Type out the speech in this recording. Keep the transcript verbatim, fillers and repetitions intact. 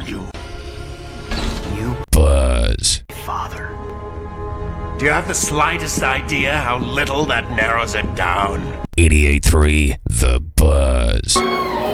you? You Buzz. father. Do you have the slightest idea how little that narrows it down? eighty-eight point three The Buzz.